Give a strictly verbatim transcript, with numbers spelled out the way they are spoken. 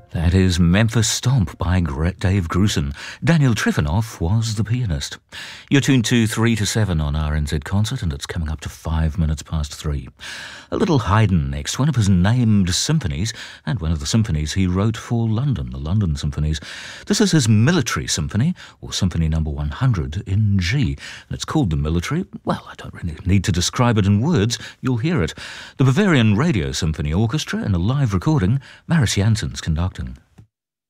That is Memphis Stomp by Dave Grusin. Daniel Trifonov was the pianist. You're tuned to three to seven on R N Z Concert, and it's coming up to five minutes past three. A little Haydn next, one of his named symphonies, and one of the symphonies he wrote for London, the London Symphonies. This is his Military Symphony, or Symphony number one hundred in G. And it's called the Military. Well, I don't really need to describe it in words, you'll hear it. The Bavarian Radio Symphony Orchestra in a live recording, Maris Janssen's conducting.